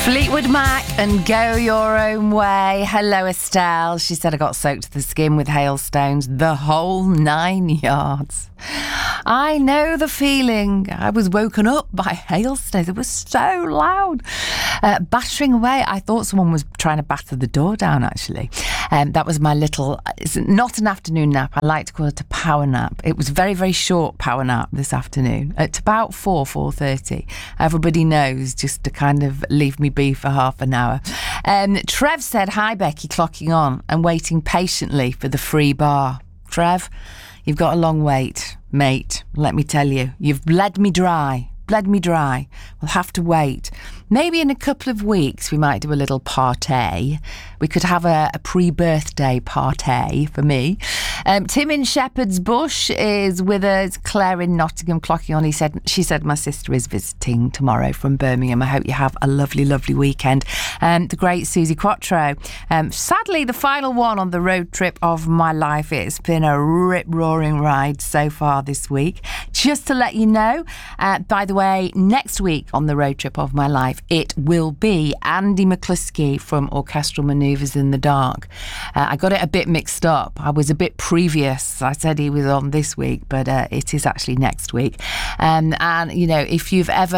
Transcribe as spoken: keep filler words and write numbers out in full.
Fleetwood Mac and Go Your Own Way. Hello, Estelle. She said I got soaked to the skin with hailstones, the whole nine yards. I know the feeling. I was woken up by hailstones. It was so loud. Uh, battering away. I thought someone was trying to batter the door down, actually. Um, that was my little... It's not an afternoon nap. I like to call it a power nap. It was a very, very short power nap this afternoon. At about four, four thirty. Everybody knows, just to kind of leave me be for half an hour. Um, Trev said, hi, Becky, clocking on and waiting patiently for the free bar. Trev, you've got a long wait, mate. Let me tell you, you've bled me dry. Bled me dry. We'll have to wait. Maybe in a couple of weeks we might do a little party. We could have a, a pre-birthday party for me. Um, Tim in Shepherd's Bush is with us. Claire in Nottingham clocking on. He said, she said, my sister is visiting tomorrow from Birmingham. I hope you have a lovely, lovely weekend. Um, the great Susie Quattro. Um, sadly, the final one on the road trip of my life. It's been a rip-roaring ride so far this week. Just to let you know, uh, by the way, next week on the road trip of my life, it will be Andy McCluskey from Orchestral Manoeuvres in the Dark. Uh, I got it a bit mixed up. I was a bit previous. I said he was on this week, but uh, it is actually next week. Um, and, you know, if you've ever